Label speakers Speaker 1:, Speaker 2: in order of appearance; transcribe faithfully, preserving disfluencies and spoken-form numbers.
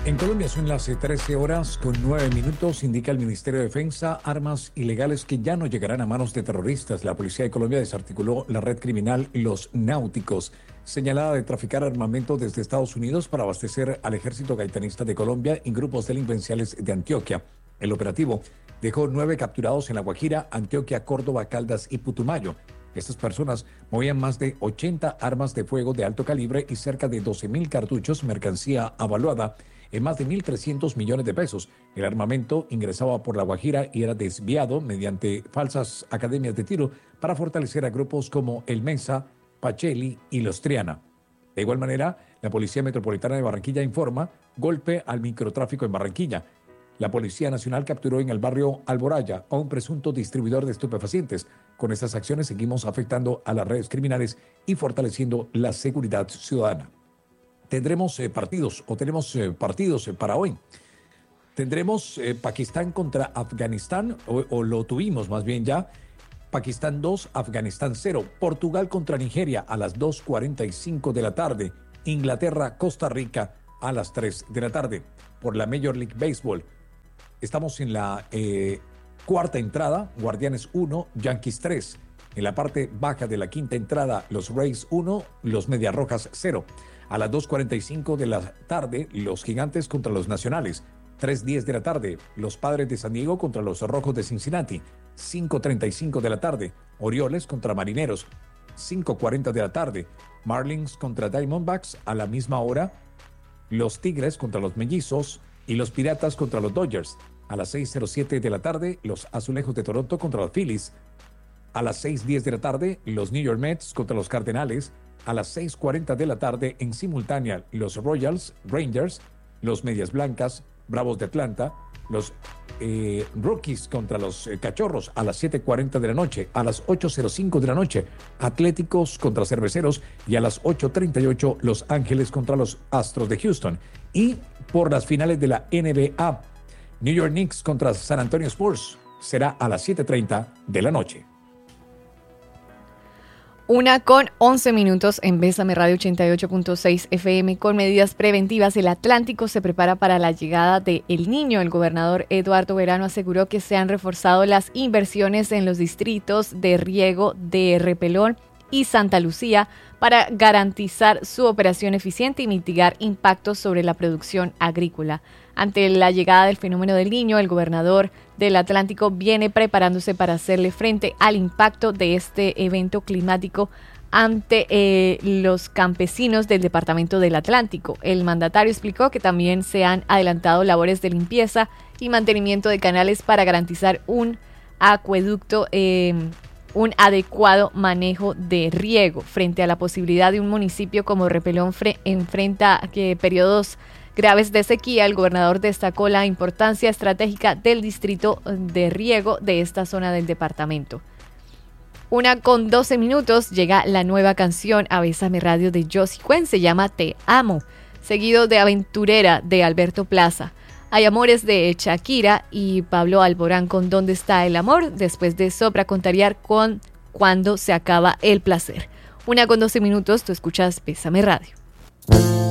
Speaker 1: En Colombia son las trece horas con nueve minutos, indica el Ministerio de Defensa, armas ilegales que ya no llegarán a manos de terroristas. La Policía de Colombia desarticuló la red criminal Los Náuticos, señalada de traficar armamento desde Estados Unidos para abastecer al ejército gaitanista de Colombia y grupos delincuenciales de Antioquia. El operativo dejó nueve capturados en La Guajira, Antioquia, Córdoba, Caldas y Putumayo. Estas personas movían más de ochenta armas de fuego de alto calibre y cerca de doce mil cartuchos, mercancía avaluada en más de mil trescientos millones de pesos. El armamento ingresaba por La Guajira y era desviado mediante falsas academias de tiro para fortalecer a grupos como El Mesa, Pacheli y Los Triana. De igual manera, la Policía Metropolitana de Barranquilla informa golpe al microtráfico en Barranquilla. La Policía Nacional capturó en el barrio Alboraya a un presunto distribuidor de estupefacientes. Con estas acciones seguimos afectando a las redes criminales y fortaleciendo la seguridad ciudadana. Tendremos eh, partidos o tenemos eh, partidos eh, para hoy. Tendremos eh, Pakistán contra Afganistán, o, o lo tuvimos más bien ya. Pakistán dos, Afganistán cero. Portugal contra Nigeria a las dos cuarenta y cinco de la tarde. Inglaterra, Costa Rica a las tres de la tarde. Por la Major League Baseball, estamos en la eh, cuarta entrada, Guardianes uno, Yankees tres. En la parte baja de la quinta entrada, los Rays uno, los Medias Rojas cero. A las dos cuarenta y cinco de la tarde, los Gigantes contra los Nacionales. tres diez de la tarde, los Padres de San Diego contra los Rojos de Cincinnati. cinco treinta y cinco de la tarde, Orioles contra Marineros. cinco cuarenta de la tarde, Marlins contra Diamondbacks. A la misma hora, los Tigres contra los Mellizos y los Piratas contra los Dodgers. A las seis cero siete de la tarde, los Azulejos de Toronto contra los Phillies. A las seis diez de la tarde, los New York Mets contra los Cardenales. A las seis cuarenta de la tarde, en simultánea, los Royals, Rangers, los Medias Blancas, Bravos de Atlanta, los eh, Rockies contra los eh, Cachorros a las siete cuarenta de la noche. A las ocho cero cinco de la noche, Atléticos contra Cerveceros, y a las ocho treinta y ocho, Los Ángeles contra los Astros de Houston. Y por las finales de la N B A, New York Knicks contra San Antonio Spurs será a las siete treinta de la noche.
Speaker 2: Una con once minutos en Bésame Radio ochenta y ocho punto seis F M. Con medidas preventivas, el Atlántico se prepara para la llegada de El Niño. El gobernador Eduardo Verano aseguró que se han reforzado las inversiones en los distritos de riego de Repelón y Santa Lucía para garantizar su operación eficiente y mitigar impactos sobre la producción agrícola. Ante la llegada del fenómeno del Niño, el gobernador del Atlántico viene preparándose para hacerle frente al impacto de este evento climático ante eh, los campesinos del departamento del Atlántico. El mandatario explicó que también se han adelantado labores de limpieza y mantenimiento de canales para garantizar un acueducto, eh, un adecuado manejo de riego. Frente a la posibilidad de un municipio como Repelón fre- enfrenta que periodos graves de sequía, el gobernador destacó la importancia estratégica del distrito de riego de esta zona del departamento. Una con doce minutos, llega la nueva canción a Bésame Radio de Josie Cuen, se llama Te Amo, seguido de Aventurera de Alberto Plaza. Hay Amores de Shakira y Pablo Alborán con ¿Dónde está el amor? Después de Sopra Contariar con Cuando se acaba el placer. Una con doce minutos, tú escuchas Bésame Radio.